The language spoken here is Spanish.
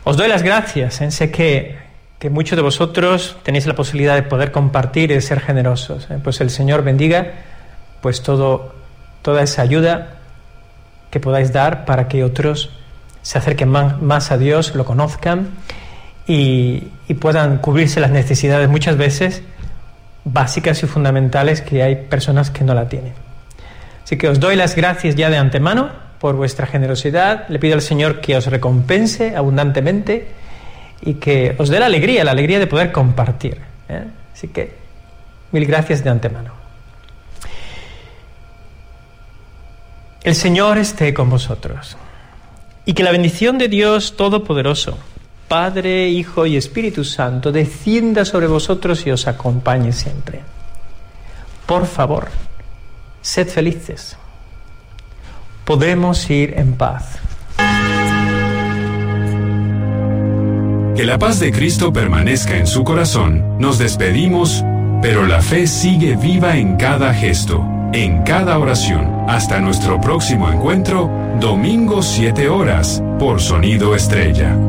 Os doy las gracias. Sé que muchos de vosotros tenéis la posibilidad de poder compartir y de ser generosos. Pues el Señor bendiga pues toda esa ayuda que podáis dar para que otros se acerquen más a Dios, lo conozcan y puedan cubrirse las necesidades muchas veces básicas y fundamentales que hay personas que no la tienen. Así que os doy las gracias ya de antemano por vuestra generosidad. Le pido al Señor que os recompense abundantemente y que os dé la alegría de poder compartir. Así que mil gracias de antemano. El Señor esté con vosotros y que la bendición de Dios Todopoderoso, Padre, Hijo y Espíritu Santo, descienda sobre vosotros y os acompañe siempre. Por favor, sed felices. Podemos ir en paz. Que la paz de Cristo permanezca en su corazón. Nos despedimos, pero la fe sigue viva en cada gesto, en cada oración. Hasta nuestro próximo encuentro, domingo 7 horas, por Sonido Estrella.